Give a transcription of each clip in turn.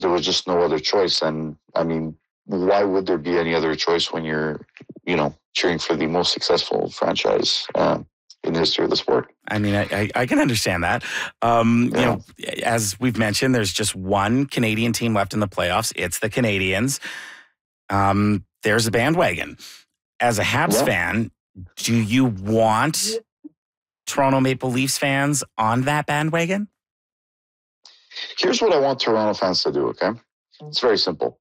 there was just no other choice. And I mean, why would there be any other choice when you're, cheering for the most successful franchise in the history of the sport? I mean, I can understand that. As we've mentioned, there's just one Canadian team left in the playoffs. It's the Canadians. There's a bandwagon. As a Habs fan, do you want Toronto Maple Leafs fans on that bandwagon? Here's what I want Toronto fans to do, okay? It's very simple.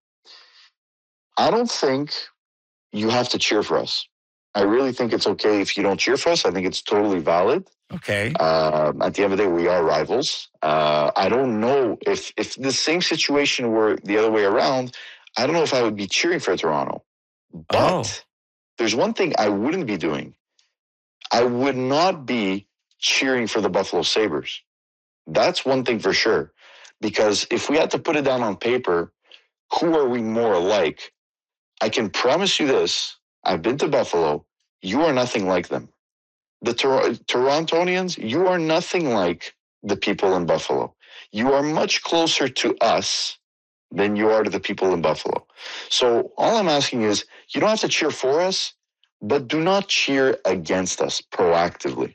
I don't think you have to cheer for us. I really think it's okay if you don't cheer for us. I think it's totally valid. Okay. At the end of the day, we are rivals. I don't know if the same situation were the other way around, I don't know if I would be cheering for Toronto. But there's one thing I wouldn't be doing. I would not be cheering for the Buffalo Sabres. That's one thing for sure. Because if we had to put it down on paper, who are we more alike? I can promise you this. I've been to Buffalo. You are nothing like them. The Torontonians, you are nothing like the people in Buffalo. You are much closer to us than you are to the people in Buffalo. So all I'm asking is, you don't have to cheer for us, but do not cheer against us proactively.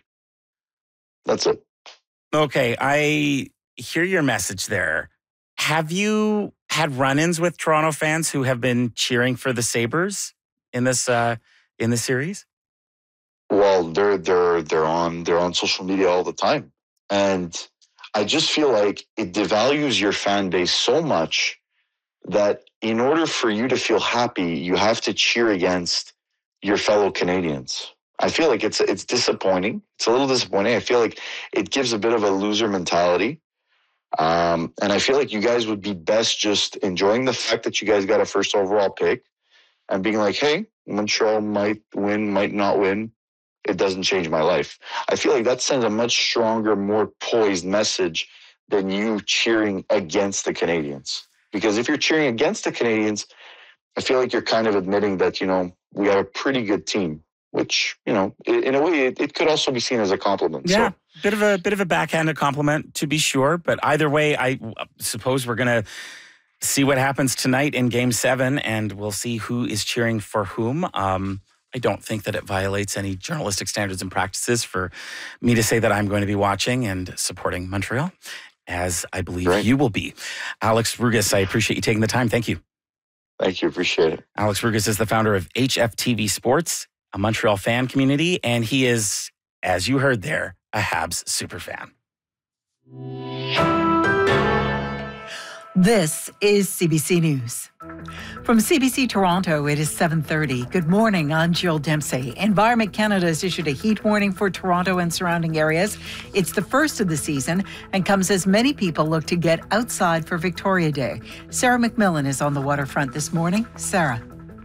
That's it. Okay, I hear your message there. Have you had run-ins with Toronto fans who have been cheering for the Sabres in this series? Well, they're on social media all the time, and I just feel like it devalues your fan base so much that in order for you to feel happy, you have to cheer against your fellow Canadians. I feel like it's disappointing. It's a little disappointing. I feel like it gives a bit of a loser mentality. And I feel like you guys would be best just enjoying the fact that you guys got a first overall pick and being like, hey, Montreal might win, might not win. It doesn't change my life. I feel like that sends a much stronger, more poised message than you cheering against the Canadians. Because if you're cheering against the Canadians, I feel like you're kind of admitting that, we have a pretty good team, which, in a way, it could also be seen as a compliment. Yeah, bit of a backhanded compliment, to be sure. But either way, I suppose we're going to see what happens tonight in Game 7, and we'll see who is cheering for whom. I don't think that it violates any journalistic standards and practices for me to say that I'm going to be watching and supporting Montreal, as I believe you will be. Alex Rugas, I appreciate you taking the time. Thank you. Thank you. Appreciate it. Alex Rugas is the founder of HFTV Sports, a Montreal fan community, and he is, as you heard there, a Habs superfan. This is CBC News. From CBC Toronto, it is 7:30. Good morning, I'm Jill Dempsey. Environment Canada has issued a heat warning for Toronto and surrounding areas. It's the first of the season and comes as many people look to get outside for Victoria Day. Sarah McMillan is on the waterfront this morning. Sarah.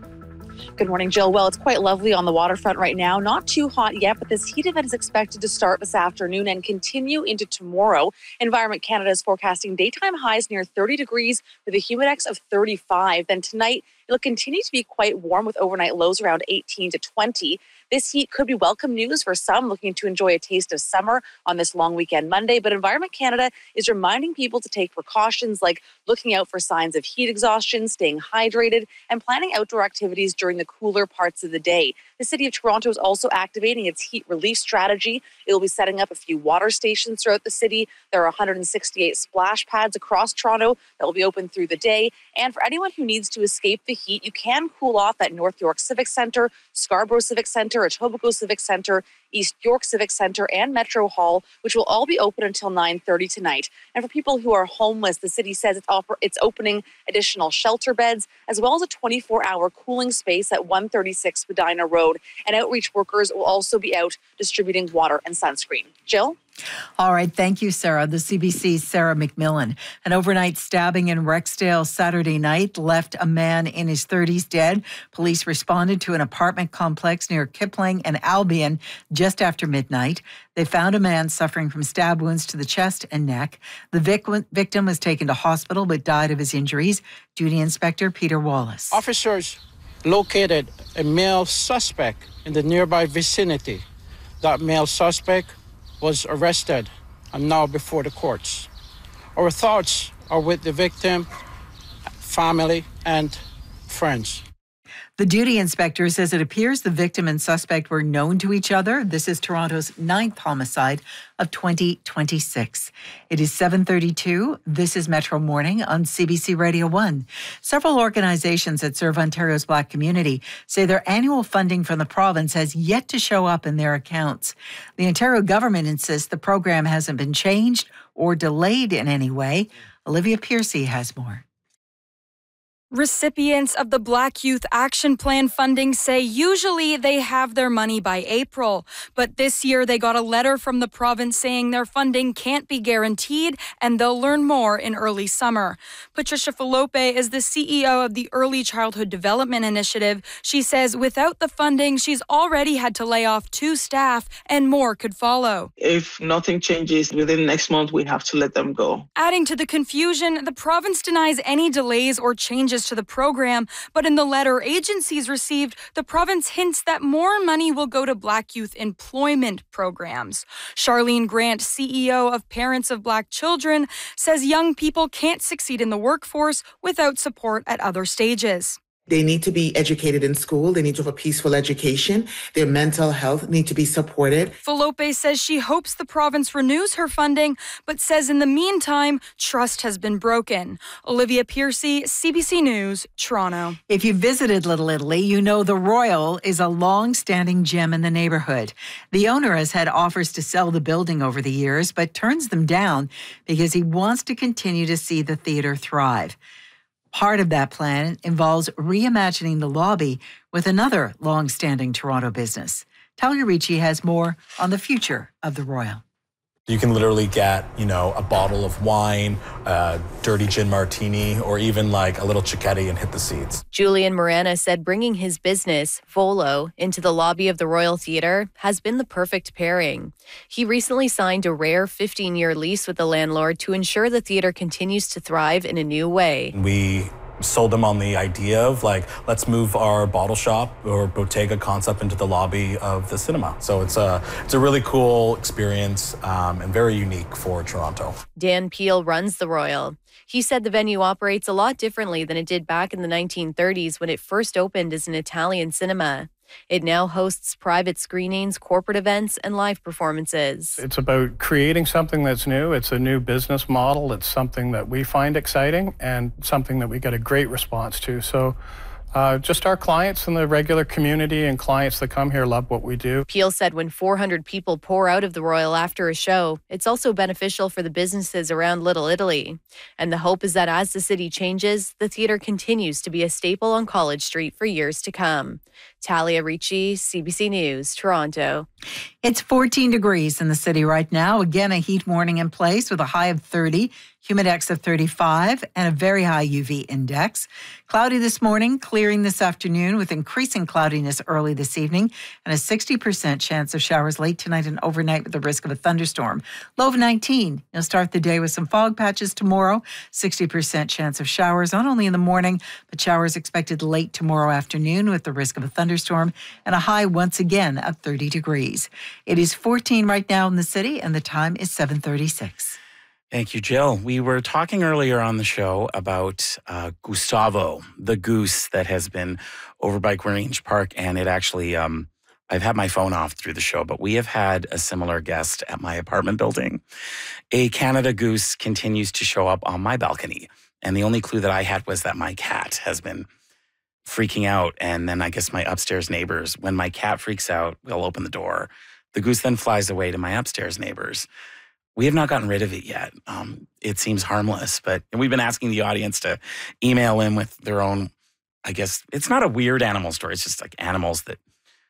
Good morning, Jill. Well, it's quite lovely on the waterfront right now. Not too hot yet, but this heat event is expected to start this afternoon and continue into tomorrow. Environment Canada is forecasting daytime highs near 30 degrees with a humidex of 35. Then tonight, it'll continue to be quite warm with overnight lows around 18 to 20. This heat could be welcome news for some looking to enjoy a taste of summer on this long weekend Monday, but Environment Canada is reminding people to take precautions like looking out for signs of heat exhaustion, staying hydrated, and planning outdoor activities during the cooler parts of the day. The City of Toronto is also activating its heat relief strategy. It will be setting up a few water stations throughout the city. There are 168 splash pads across Toronto that will be open through the day. And for anyone who needs to escape the heat, you can cool off at North York Civic Centre, Scarborough Civic Centre, Etobicoke Civic Centre, East York Civic Centre, and Metro Hall, which will all be open until 9:30 tonight. And for people who are homeless, the city says it's opening additional shelter beds, as well as a 24-hour cooling space at 136 Spadina Road. And outreach workers will also be out distributing water and sunscreen. Jill? All right. Thank you, Sarah. The CBC's Sarah McMillan. An overnight stabbing in Rexdale Saturday night left a man in his 30s dead. Police responded to an apartment complex near Kipling and Albion just after midnight. They found a man suffering from stab wounds to the chest and neck. The victim was taken to hospital but died of his injuries. Duty Inspector Peter Wallace. Officers located a male suspect in the nearby vicinity. That male suspect was arrested and now before the courts. Our thoughts are with the victim family, and friends. The duty inspector says it appears the victim and suspect were known to each other. This is Toronto's 9th homicide of 2026. It is 7:32. This is Metro Morning on CBC Radio 1. Several organizations that serve Ontario's Black community say their annual funding from the province has yet to show up in their accounts. The Ontario government insists the program hasn't been changed or delayed in any way. Olivia Piercy has more. Recipients of the Black Youth Action Plan funding say usually they have their money by April, but this year they got a letter from the province saying their funding can't be guaranteed and they'll learn more in early summer. Patricia Falope is the CEO of the Early Childhood Development Initiative. She says without the funding, she's already had to lay off 2 staff and more could follow. If nothing changes within next month, we have to let them go. Adding to the confusion, the province denies any delays or changes to the program, but in the letter agencies received, the province hints that more money will go to Black youth employment programs. Charlene Grant, CEO of Parents of Black Children, says young people can't succeed in the workforce without support at other stages. They need to be educated in school. They need to have a peaceful education. Their mental health need to be supported. Falope says she hopes the province renews her funding, but says in the meantime, trust has been broken. Olivia Piercy, CBC News, Toronto. If you visited Little Italy, you know the Royal is a long-standing gem in the neighborhood. The owner has had offers to sell the building over the years, but turns them down because he wants to continue to see the theater thrive. Part of that plan involves reimagining the lobby with another long-standing Toronto business. Talia Ricci has more on the future of the Royal. You can literally get, a bottle of wine, a dirty gin martini, or even like a little cicchetti and hit the seats. Julian Morana said bringing his business, Volo, into the lobby of the Royal Theatre has been the perfect pairing. He recently signed a rare 15-year lease with the landlord to ensure the theatre continues to thrive in a new way. We sold them on the idea of let's move our bottle shop or bottega concept into the lobby of the cinema. So it's a really cool experience and very unique for Toronto. Dan Peel runs the Royal. He said the venue operates a lot differently than it did back in the 1930s when it first opened as an Italian cinema. It now hosts private screenings, corporate events, and live performances. It's about creating something that's new. It's a new business model. It's something that we find exciting and something that we get a great response to. So just our clients and the regular community and clients that come here love what we do. Peel said when 400 people pour out of the Royal after a show, it's also beneficial for the businesses around Little Italy. And the hope is that as the city changes, the theatre continues to be a staple on College Street for years to come. Talia Ricci, CBC News, Toronto. It's 14 degrees in the city right now. Again, a heat warning in place with a high of 30, humidex of 35, and a very high UV index. Cloudy this morning, clearing this afternoon with increasing cloudiness early this evening, and a 60% chance of showers late tonight and overnight with the risk of a thunderstorm. Low of 19. You'll start the day with some fog patches tomorrow. 60% chance of showers, not only in the morning, but showers expected late tomorrow afternoon with the risk of a thunderstorm, and a high once again of 30 degrees. It is 14 right now in the city, and the time is 7:36. Thank you, Jill. We were talking earlier on the show about Gustavo, the goose that has been over by Grange Park, and it actually, I've had my phone off through the show, but we have had a similar guest at my apartment building. A Canada goose continues to show up on my balcony, and the only clue that I had was that my cat has been freaking out, and then I guess my upstairs neighbors, when my cat freaks out, we'll open the door. The goose then flies away to my upstairs neighbors. We have not gotten rid of it yet. It seems harmless, but we've been asking the audience to email in with their own, I guess, it's not a weird animal story. It's just like animals that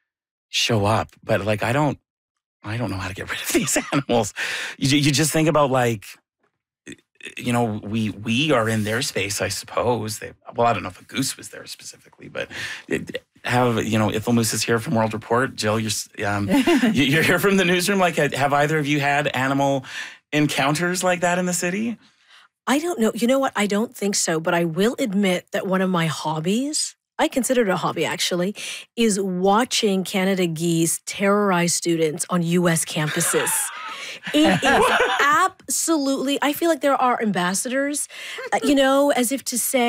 show up. But I don't know how to get rid of these animals. You just think about we are in their space, I suppose. I don't know if a goose was there specifically, but Ithel Moose is here from World Report. Jill, you're here from the newsroom. Have either of you had animal encounters like that in the city? I don't know. You know what? I don't think so, but I will admit that one of my hobbies, I consider it a hobby actually, is watching Canada geese terrorize students on U.S. campuses. It is absolutely, I feel like there are ambassadors, as if to say,